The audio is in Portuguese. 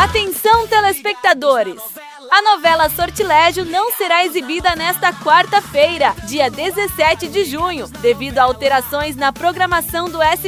Atenção, telespectadores! A novela Sortilégio não será exibida nesta quarta-feira, dia 17 de junho, devido a alterações na programação do SBT.